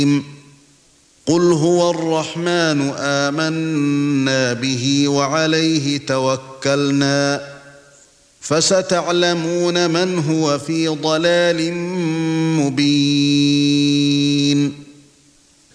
قُلْ هُوَ الرَّحْمَنُ آمَنَّا بِهِ وَعَلَيْهِ تَوَكَّلْنَا فَسَتَعْلَمُونَ مَنْ هُوَ فِي ضَلَالٍ مُبِينٍ